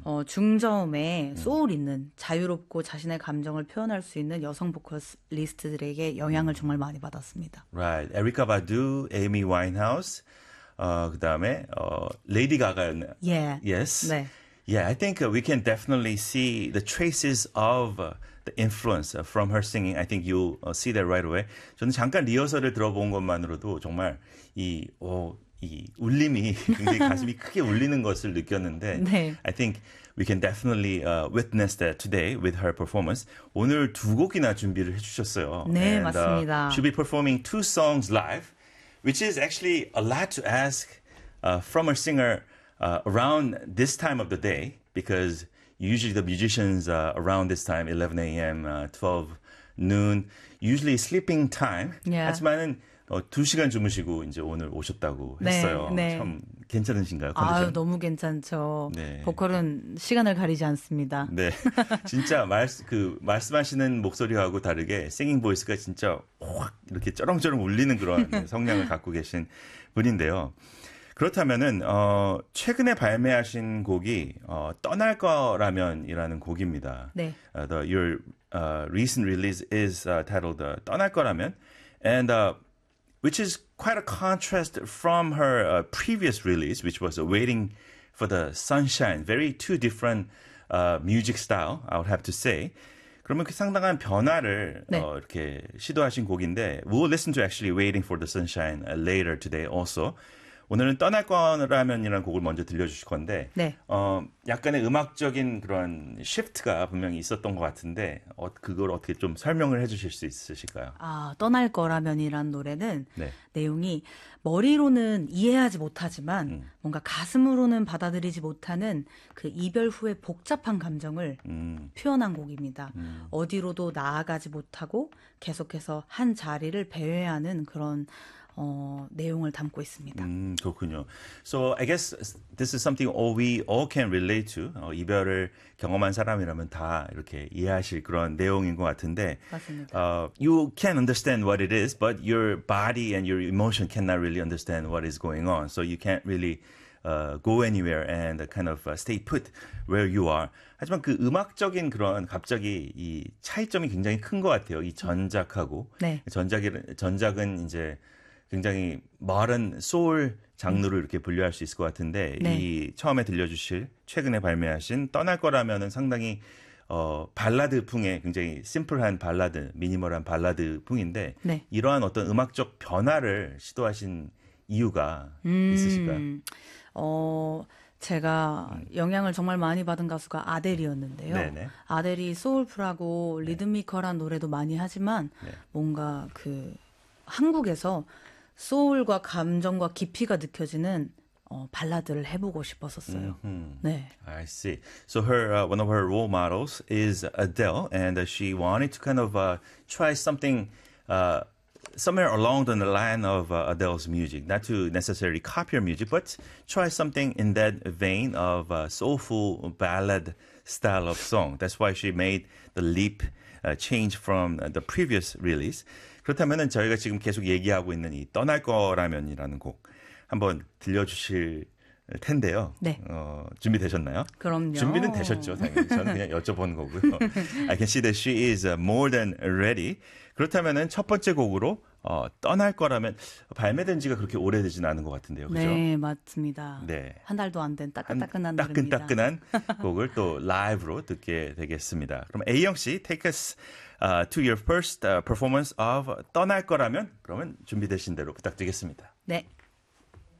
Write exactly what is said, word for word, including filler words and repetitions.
어, 중저음에 소울 있는 자유롭고 자신의 감정을 표현할 수 있는 여성 보컬리스트들에게 영향을 정말 많이 받았습니다. Right. Erykah Badu, Amy Winehouse, 어, 그다음에 어, 레이디 가가였나요? Yeah. Yes. 네. Yeah, I think uh, we can definitely see the traces of uh, the influence uh, from her singing. I think you'll uh, see that right away. 저는 잠깐 리허설을 들어본 것만으로도 정말 이, 어, 이 울림이 굉장히 가슴이 크게 울리는 것을 느꼈는데 네. I think we can definitely uh, witness that today with her performance. 오늘 두 곡이나 준비를 해주셨어요. 네, And, 맞습니다. Uh, she'll be performing two songs live, which is actually a lot to ask uh, from a singer Uh, around this time of the day, because usually the musicians uh, around this time, eleven a.m., uh, twelve noon, usually sleeping time. Yeah. 하지만은 어, 두 시간 주무시고 이제 오늘 오셨다고 네, 했어요. 네. 참 괜찮으신가요? 컨디션? 아유, 너무 괜찮죠. 네. 보컬은 시간을 가리지 않습니다. 네, 진짜 말, 그 말씀하시는 목소리하고 다르게 싱잉 보이스가 진짜 확 이렇게 쩌렁쩌렁 울리는 그런 성량을 갖고 계신 분인데요. 그렇다면은 어, 최근에 발매하신 곡이 어, 떠날 거라면이라는 곡입니다. 네. Uh, the, your uh, recent release is uh, titled uh, 떠날 거라면, and uh, which is quite a contrast from her uh, previous release, which was uh, Waiting for the Sunshine. Very two different uh, music style, I would have to say. 그러면 그 상당한 변화를 네. 어, 이렇게 시도하신 곡인데, we'll listen to actually Waiting for the Sunshine uh, later today also. 오늘은 떠날 거라면이라는 곡을 먼저 들려주실 건데, 네. 어, 약간의 음악적인 그런 시프트가 분명히 있었던 것 같은데, 어, 그걸 어떻게 좀 설명을 해주실 수 있으실까요? 아, 떠날 거라면이란 노래는 네. 내용이 머리로는 이해하지 못하지만 음. 뭔가 가슴으로는 받아들이지 못하는 그 이별 후의 복잡한 감정을 음. 표현한 곡입니다. 음. 어디로도 나아가지 못하고 계속해서 한 자리를 배회하는 그런 어, 내용을 담고 있습니다. 음, 그렇군요. So I guess this is something all we all can relate to. 어, 이별을 경험한 사람이라면 다 이렇게 이해하실 그런 내용인 것 같은데, 맞습니다. uh, you can understand what it is, but your body and your emotion cannot really understand what is going on. So you can't really uh, go anywhere and kind of uh, stay put where you are. 하지만 그 음악적인 그런 갑자기 이 차이점이 굉장히 큰 것 같아요. 이 전작하고 네. 전작이 전작은 이제 굉장히 modern 소울 장르로 이렇게 분류할 수 있을 것 같은데, 네. 이 처음에 들려주실 최근에 발매하신 떠날 거라면은 상당히 어, 발라드 풍의 굉장히 심플한 발라드, 미니멀한 발라드 풍인데, 네. 이러한 어떤 음악적 변화를 시도하신 이유가 음, 있으실까요? 어, 제가 영향을 정말 많이 받은 가수가 아델이었는데요. 네네. 아델이 소울풀하고 리드미컬한 노래도 많이 하지만 네. 뭔가 그 한국에서 소울과 감정과 깊이가 느껴지는 어, 발라드를 해보고 싶었었어요. Mm-hmm. 네. I see. So her uh, one of her role models is Adele, and uh, she wanted to kind of uh, try something uh, somewhere along the line of uh, Adele's music, not to necessarily copy her music, but try something in that vein of uh, soulful ballad style of song. That's why she made the leap uh, change from uh, the previous release. 그렇다면은 저희가 지금 계속 얘기하고 있는 이 떠날 거라면이라는 곡 한번 들려주실 텐데요. 네. 어, 준비되셨나요? 그럼요. 준비는 되셨죠, 당연히. 저는 그냥 여쭤본 거고요. I can see that she is more than ready. 그렇다면은 첫 번째 곡으로 어, 떠날 거라면 발매된 지가 그렇게 오래되진 않은 것 같은데요. 그죠? 네, 맞습니다. 네. 한 달도 안 된 따끈따끈한 한 노래입니다. 따끈따끈한 곡을 또 라이브로 듣게 되겠습니다. 그럼 A영 씨, take us uh, to your first uh, performance of 떠날 거라면 그러면 준비되신 대로 부탁드리겠습니다. 네.